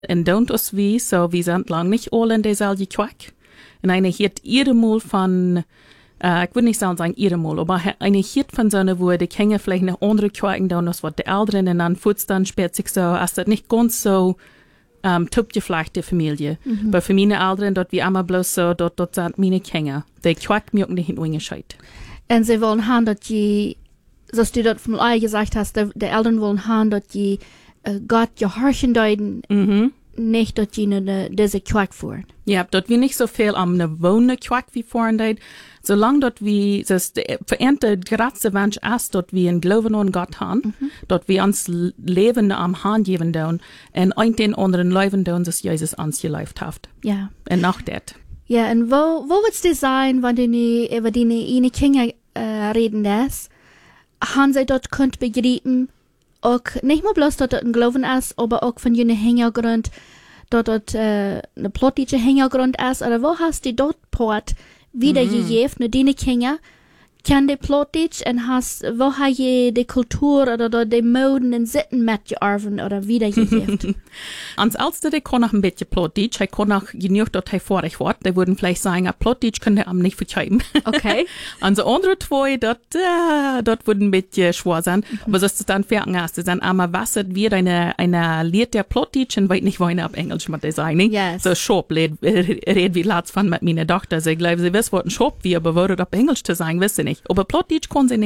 En don't us wie, so wir sind lang nicht alle in derselbe Quack. Und eine hiert ihre Mal von, ich würde nicht sagen ihre Mal, aber eine hiert von so einer, wo die Kinder vielleicht eine andere Quacken da, das wird die Älteren und dann futzt dann spät sich so, als das nicht ganz so, tupgeflechte Familie. Aber für meine Eltern, dort wie immer bloß so, dort sind meine Kinder. Die Quack mir auch nicht in Ungescheid. Und sie wollen haben, dass die, so du dort vom Ei gesagt hast, die Eltern wollen haben, dass die Gott gehorchen deuten, nicht, dass die diese Quack fuhren. Ja, dort wie nicht so viel am ne wohne Quack wie vorhin deit. Solange dort wie, das vereinte gerade Mensch erst dort wie ein Glauben an Gott haben, dort wie ans Leben am Hand geben und ein den anderen Leben das Jesus ans gelebt hat. Ja. Und nach det. Ja, und wo wird's dir sein, wenn die über die Kinder reden das, haben sie dort könnt begreifen, auch nicht nur bloß dort ein Glauben ist, aber auch von jener Hintergrund, dort eine politische Hintergrund ist, oder wo hast du dort Port wieder gegeben, ne deine Kinder, kann die politisch und wo hast du die Kultur oder die Moden und Sitten mitgearbeitet oder wieder gegeben? Ans Älteste, die kann noch ein bisschen politisch, ich kann noch genug dort hervorig wird, die würden vielleicht sagen, politisch könnte am nicht verkaufen. Okay. An so andere zwei, dort würden ein bisschen schwer sein, aber das ist dann fertig erst, das sind einmal was, wir eine Lied der politisch und weiß nicht, wo eine auf Englisch mit der sein, yes. So Schop, red wie Latz von mit meiner Tochter, sie glauben, sie wissen, was ein Schop wie, aber würde auf Englisch zu sagen, wissen nicht. Aber Plattdeutsch kann sie nicht.